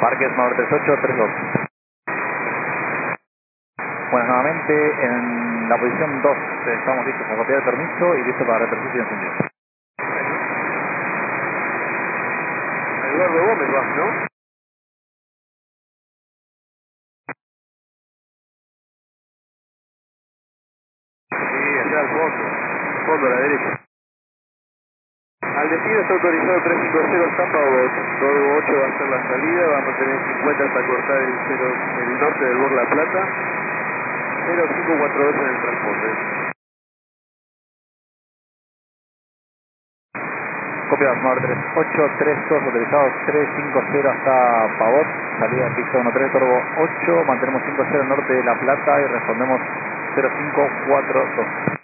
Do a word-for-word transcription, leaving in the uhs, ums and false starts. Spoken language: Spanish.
Parque Smart tres ocho tres dos. Bueno, nuevamente en la posición dos estamos listos a copiar el permiso y listos para repercutir y encendido. Eduardo Gómez vas, ¿no? Sí, allá al fondo, fondo a la derecha. Al destino está autorizado tres cinco cero hasta Pavos, Corvo ocho va a ser la salida, va a mantener cincuenta hasta cortar el, cero, el norte del Bor La Plata, cero cinco cuatro dos en el transporte. Copiado Smart tres ocho tres dos, autorizados tres cinco cero hasta Pavot, salida de pista uno tres, Turbo ocho, mantenemos cinco cero norte de La Plata y respondemos cero cinco cuatro dos.